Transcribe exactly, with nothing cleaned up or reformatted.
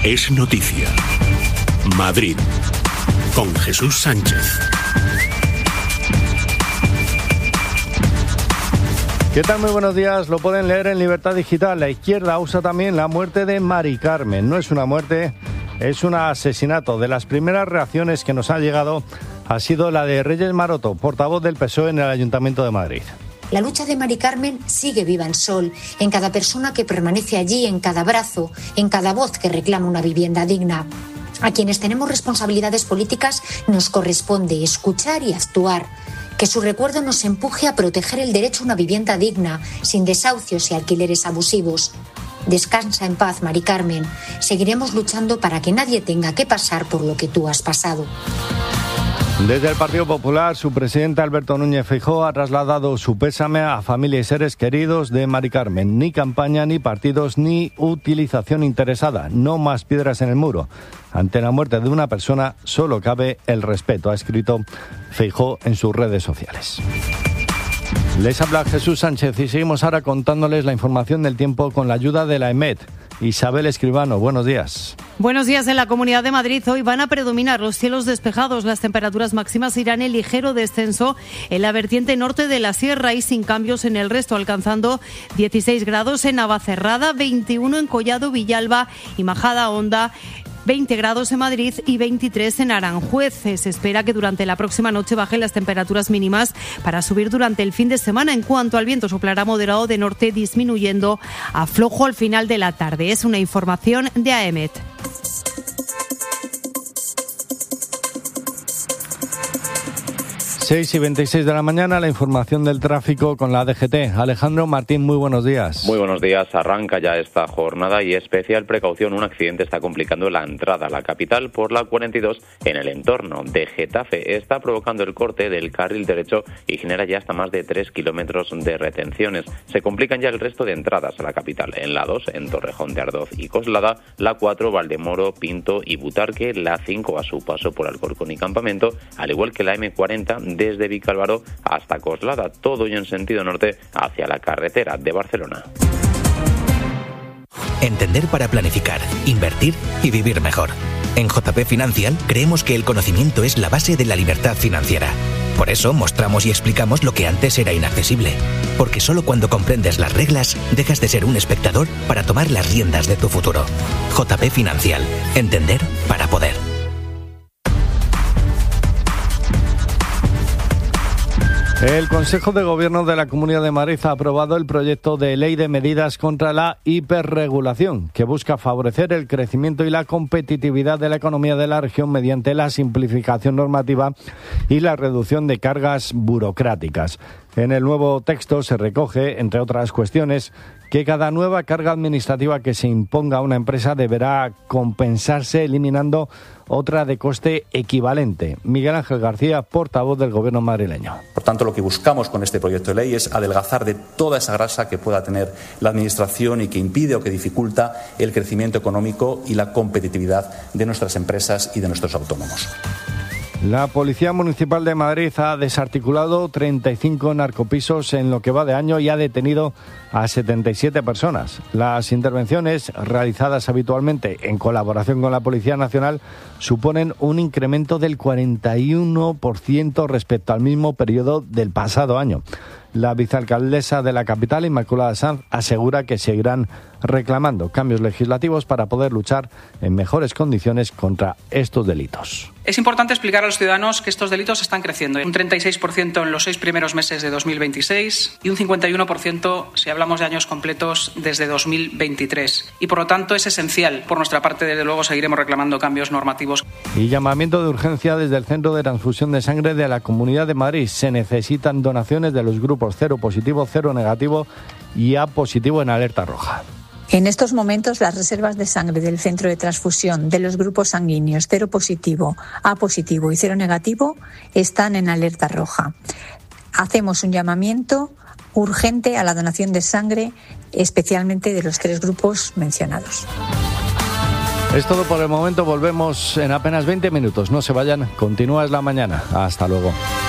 Es noticia. Madrid, con Jesús Sánchez. ¿Qué tal? Muy buenos días. Lo pueden leer en Libertad Digital. La izquierda usa también la muerte de Mari Carmen. No es una muerte, es un asesinato. De las primeras reacciones que nos han llegado ha sido la de Reyes Maroto, portavoz del P S O E en el Ayuntamiento de Madrid. La lucha de Mari Carmen sigue viva en Sol, en cada persona que permanece allí, en cada abrazo, en cada voz que reclama una vivienda digna. A quienes tenemos responsabilidades políticas nos corresponde escuchar y actuar. Que su recuerdo nos empuje a proteger el derecho a una vivienda digna, sin desahucios y alquileres abusivos. Descansa en paz, Mari Carmen. Seguiremos luchando para que nadie tenga que pasar por lo que tú has pasado. Desde el Partido Popular, su presidente Alberto Núñez Feijóo ha trasladado su pésame a familia y seres queridos de Mari Carmen. Ni campaña, ni partidos, ni utilización interesada. No más piedras en el muro. Ante la muerte de una persona solo cabe el respeto, ha escrito Feijóo en sus redes sociales. Les habla Jesús Sánchez y seguimos ahora contándoles la información del tiempo con la ayuda de la EMET. Isabel Escribano, buenos días. Buenos días. En la Comunidad de Madrid hoy van a predominar los cielos despejados. Las temperaturas máximas irán en ligero descenso en la vertiente norte de la sierra y sin cambios en el resto, alcanzando dieciséis grados en Navacerrada, veintiuno en Collado, Villalba y Majada Honda, veinte grados en Madrid y veintitrés en Aranjuez. Se espera que durante la próxima noche bajen las temperaturas mínimas para subir durante el fin de semana. En cuanto al viento, soplará moderado de norte, disminuyendo a flojo al final de la tarde. Es una información de AEMET. seis y veintiséis de la mañana, la información del tráfico con la D G T. Alejandro Martín, muy buenos días. Muy buenos días. Arranca ya esta jornada y especial precaución. Un accidente está complicando la entrada a la capital por la cuarenta y dos en el entorno de Getafe. Está provocando el corte del carril derecho y genera ya hasta más de tres kilómetros de retenciones. Se complican ya el resto de entradas a la capital. En la dos, en Torrejón de Ardoz y Coslada. La cuatro, Valdemoro, Pinto y Butarque. La cinco, a su paso por Alcorcón y Campamento. Al igual que la eme cuarenta, desde Vicálvaro hasta Coslada, todo ello en sentido norte hacia la carretera de Barcelona. Entender para planificar, invertir y vivir mejor. En J P Financial creemos que el conocimiento es la base de la libertad financiera. Por eso mostramos y explicamos lo que antes era inaccesible. Porque solo cuando comprendes las reglas dejas de ser un espectador para tomar las riendas de tu futuro. J P Financial. Entender para poder. El Consejo de Gobierno de la Comunidad de Madrid ha aprobado el proyecto de ley de medidas contra la hiperregulación, que busca favorecer el crecimiento y la competitividad de la economía de la región mediante la simplificación normativa y la reducción de cargas burocráticas. En el nuevo texto se recoge, entre otras cuestiones, que cada nueva carga administrativa que se imponga a una empresa deberá compensarse eliminando otra de coste equivalente. Miguel Ángel García, portavoz del Gobierno madrileño. Por tanto, lo que buscamos con este proyecto de ley es adelgazar de toda esa grasa que pueda tener la Administración y que impide o que dificulta el crecimiento económico y la competitividad de nuestras empresas y de nuestros autónomos. La Policía Municipal de Madrid ha desarticulado treinta y cinco narcopisos en lo que va de año y ha detenido a setenta y siete personas. Las intervenciones, realizadas habitualmente en colaboración con la Policía Nacional, suponen un incremento del cuarenta y uno por ciento respecto al mismo periodo del pasado año. La vicealcaldesa de la capital, Inmaculada Sanz, asegura que seguirán reclamando cambios legislativos para poder luchar en mejores condiciones contra estos delitos. Es importante explicar a los ciudadanos que estos delitos están creciendo. Un treinta y seis por ciento en los seis primeros meses de dos mil veintiséis y un cincuenta y uno por ciento si hablamos de años completos desde dos mil veintitrés. Y por lo tanto es esencial. Por nuestra parte, desde luego, seguiremos reclamando cambios normativos. Y llamamiento de urgencia desde el Centro de Transfusión de Sangre de la Comunidad de Madrid. Se necesitan donaciones de los grupos cero positivo, cero negativo y A positivo en alerta roja. En estos momentos, las reservas de sangre del centro de transfusión de los grupos sanguíneos cero positivo, A positivo y cero negativo están en alerta roja. Hacemos un llamamiento urgente a la donación de sangre, especialmente de los tres grupos mencionados. Es todo por el momento. Volvemos en apenas veinte minutos. No se vayan. Continúa Es la Mañana. Hasta luego.